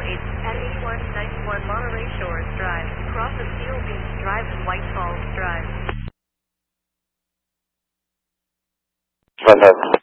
at 8191 Monterey Shores Drive, cross of Steel Beach Drive and White Falls Drive.